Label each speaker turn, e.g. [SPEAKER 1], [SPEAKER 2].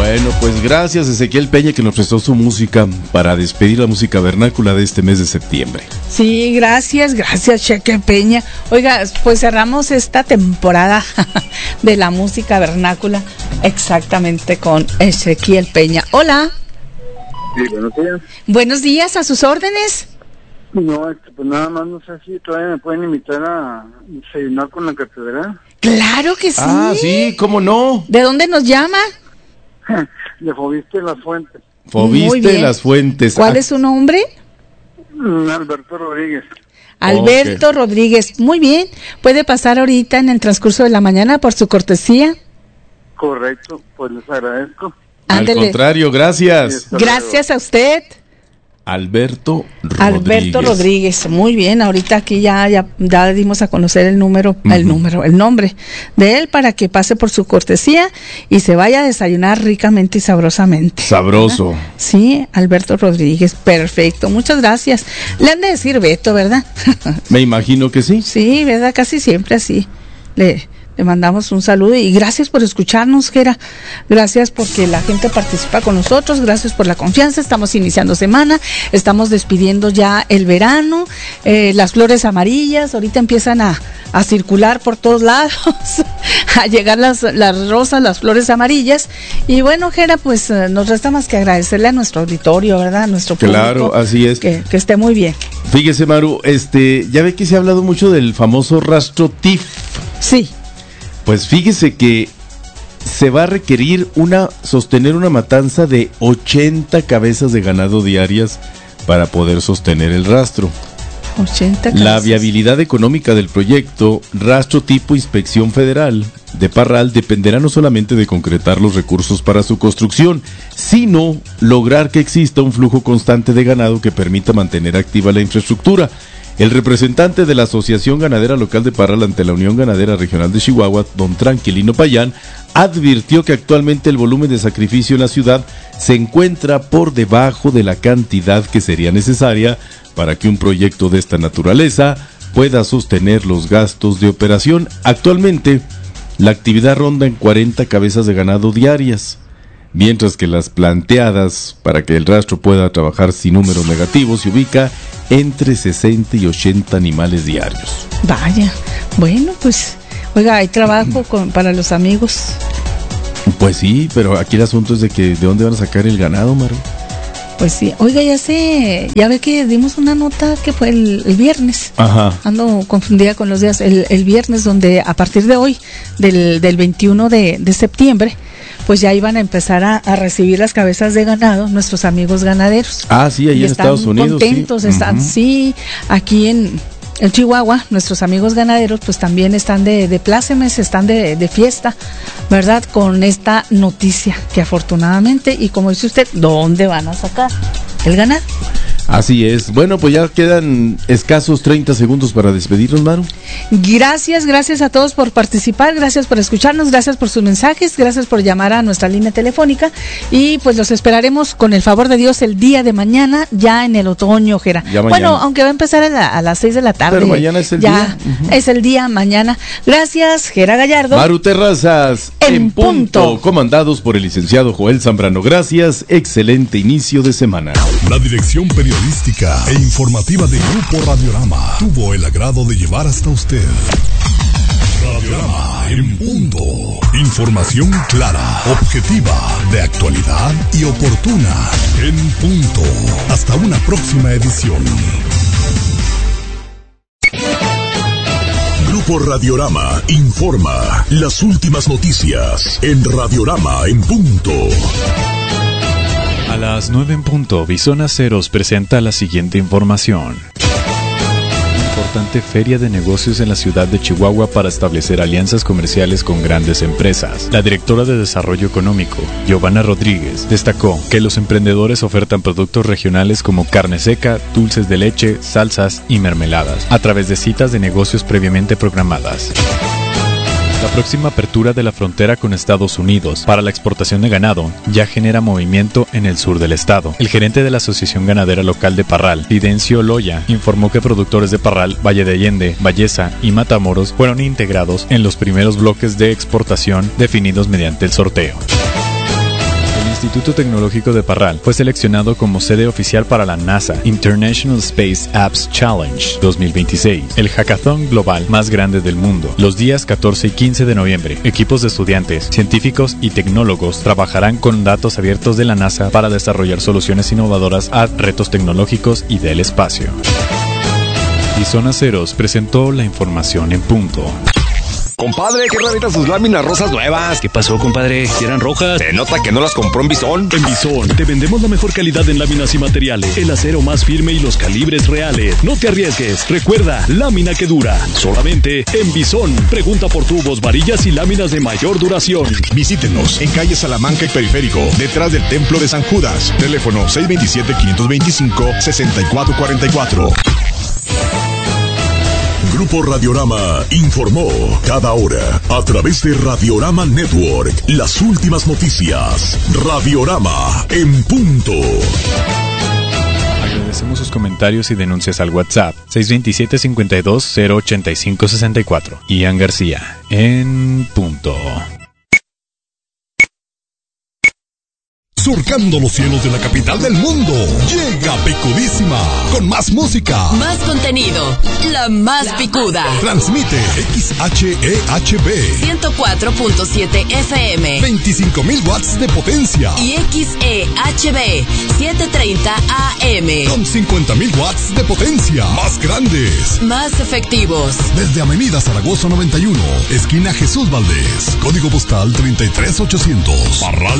[SPEAKER 1] Bueno, pues gracias Ezequiel Peña que nos prestó su música para despedir la música vernácula de este mes de septiembre.
[SPEAKER 2] Sí, gracias Cheque Peña. Oiga, pues cerramos esta temporada de la música vernácula exactamente con Ezequiel Peña. Hola.
[SPEAKER 3] Sí, buenos días.
[SPEAKER 2] Buenos días, a sus órdenes.
[SPEAKER 3] No, pues nada más no sé si todavía me pueden invitar a desayunar con la catedral.
[SPEAKER 2] Claro que sí.
[SPEAKER 1] Ah, sí, ¿cómo no?
[SPEAKER 2] ¿De dónde nos llama?
[SPEAKER 3] De Fobiste Las Fuentes.
[SPEAKER 1] Fobiste Las Fuentes.
[SPEAKER 2] ¿Cuál es su nombre?
[SPEAKER 3] Alberto Rodríguez.
[SPEAKER 2] Alberto Rodríguez. Muy bien. ¿Puede pasar ahorita en el transcurso de la mañana por su cortesía?
[SPEAKER 3] Correcto, pues les agradezco.
[SPEAKER 1] Ándele. Al contrario, gracias.
[SPEAKER 2] Gracias a usted.
[SPEAKER 1] Alberto
[SPEAKER 2] Rodríguez, muy bien, ahorita aquí ya dimos a conocer el nombre de él para que pase por su cortesía y se vaya a desayunar ricamente y sabrosamente.
[SPEAKER 1] Sabroso.
[SPEAKER 2] ¿Verdad? Sí, Alberto Rodríguez, perfecto, muchas gracias. Le han de decir Beto, ¿verdad?
[SPEAKER 1] Me imagino que sí.
[SPEAKER 2] Sí, ¿verdad? Casi siempre así. Le mandamos un saludo y gracias por escucharnos, Gera. Gracias porque la gente participa con nosotros, gracias por la confianza. Estamos iniciando semana, estamos despidiendo ya el verano, las flores amarillas ahorita empiezan a circular por todos lados, a llegar las rosas, las flores amarillas. Y bueno, Gera, pues nos resta más que agradecerle a nuestro auditorio, ¿verdad? A nuestro público.
[SPEAKER 1] Claro, así es.
[SPEAKER 2] Que esté muy bien.
[SPEAKER 1] Fíjese, Maru, ya ve que se ha hablado mucho del famoso rastro TIF.
[SPEAKER 2] Sí.
[SPEAKER 1] Pues fíjese que se va a requerir sostener una matanza de 80 cabezas de ganado diarias para poder sostener el rastro.
[SPEAKER 2] 80 cabezas.
[SPEAKER 1] La viabilidad económica del proyecto Rastro Tipo Inspección Federal de Parral dependerá no solamente de concretar los recursos para su construcción, sino lograr que exista un flujo constante de ganado que permita mantener activa la infraestructura. El representante de la Asociación Ganadera Local de Parral ante la Unión Ganadera Regional de Chihuahua, don Tranquilino Payán, advirtió que actualmente el volumen de sacrificio en la ciudad se encuentra por debajo de la cantidad que sería necesaria para que un proyecto de esta naturaleza pueda sostener los gastos de operación. Actualmente, la actividad ronda en 40 cabezas de ganado diarias, mientras que las planteadas para que el rastro pueda trabajar sin números negativos se ubica entre 60 y 80 animales diarios.
[SPEAKER 2] Vaya, bueno, pues, oiga, hay trabajo para los amigos.
[SPEAKER 1] Pues sí, pero aquí el asunto es de dónde van a sacar el ganado, Maru.
[SPEAKER 2] Pues sí, oiga, ya ve que dimos una nota que fue el viernes.
[SPEAKER 1] Ajá.
[SPEAKER 2] Ando confundida con los días. El viernes, donde a partir de hoy, del 21 de septiembre, pues ya iban a empezar a recibir las cabezas de ganado nuestros amigos ganaderos.
[SPEAKER 1] Ah, sí, ahí en Estados Unidos.
[SPEAKER 2] Contentos, sí. Están, sí, aquí en Chihuahua, nuestros amigos ganaderos pues también están de plácemes, están de fiesta, ¿verdad? Con esta noticia que afortunadamente, y como dice usted, ¿dónde van a sacar el ganado?
[SPEAKER 1] Así es. Bueno, pues ya quedan escasos 30 segundos para despedirnos, Maru.
[SPEAKER 2] Gracias a todos por participar, gracias por escucharnos, gracias por sus mensajes, gracias por llamar a nuestra línea telefónica y pues los esperaremos con el favor de Dios el día de mañana, ya en el otoño, Gera. Bueno, aunque va a empezar a las 6 de la tarde.
[SPEAKER 1] Pero mañana es el día.
[SPEAKER 2] Es el día mañana. Gracias, Gera Gallardo.
[SPEAKER 1] Maru Terrazas, en punto. Comandados por el licenciado Joel Zambrano. Gracias, excelente inicio de semana.
[SPEAKER 4] La dirección periodística e informativa de Grupo Radiorama tuvo el agrado de llevar hasta usted Radiorama en punto. Información clara, objetiva, de actualidad y oportuna. En punto. Hasta una próxima edición. Grupo Radiorama informa las últimas noticias en Radiorama en punto.
[SPEAKER 5] A las 9 en punto, Bison Aceros presenta la siguiente información. Importante feria de negocios en la ciudad de Chihuahua para establecer alianzas comerciales con grandes empresas. La directora de Desarrollo Económico, Giovanna Rodríguez, destacó que los emprendedores ofertan productos regionales como carne seca, dulces de leche, salsas y mermeladas, a través de citas de negocios previamente programadas. La próxima apertura de la frontera con Estados Unidos para la exportación de ganado ya genera movimiento en el sur del estado. El gerente de la Asociación Ganadera Local de Parral, Fidencio Loya, informó que productores de Parral, Valle de Allende, Valleza y Matamoros fueron integrados en los primeros bloques de exportación definidos mediante el sorteo. El Instituto Tecnológico de Parral fue seleccionado como sede oficial para la NASA International Space Apps Challenge 2026, el hackathon global más grande del mundo. Los días 14 y 15 de noviembre, equipos de estudiantes, científicos y tecnólogos trabajarán con datos abiertos de la NASA para desarrollar soluciones innovadoras a retos tecnológicos y del espacio. Y Zona Ceros presentó la información en punto.
[SPEAKER 6] Compadre, qué raritas sus láminas rosas nuevas.
[SPEAKER 7] ¿Qué pasó, compadre? Si eran rojas.
[SPEAKER 6] Se nota que no las compró en Bison.
[SPEAKER 7] En Bison te vendemos la mejor calidad en láminas y materiales, el acero más firme y los calibres reales. No te arriesgues. Recuerda, lámina que dura. Solamente en Bison. Pregunta por tubos, varillas y láminas de mayor duración.
[SPEAKER 8] Visítenos en calle Salamanca y Periférico, detrás del Templo de San Judas. Teléfono 627-525-6444.
[SPEAKER 4] Grupo Radiorama informó cada hora a través de Radiorama Network las últimas noticias. Radiorama en punto.
[SPEAKER 5] Agradecemos sus comentarios y denuncias al WhatsApp 627-52-085-64. Ian García en punto.
[SPEAKER 4] Surcando los cielos de la capital del mundo, llega Picudísima, con más música,
[SPEAKER 9] más contenido, la más picuda.
[SPEAKER 4] Transmite XHEHB
[SPEAKER 9] 104.7 FM,
[SPEAKER 4] 25,000 watts de potencia,
[SPEAKER 9] y XEHB 730 AM
[SPEAKER 4] con 50,000 watts de potencia, más grandes,
[SPEAKER 9] más efectivos.
[SPEAKER 4] Desde Avenida Zaragoza 91, esquina Jesús Valdés, código postal 33800, Parral,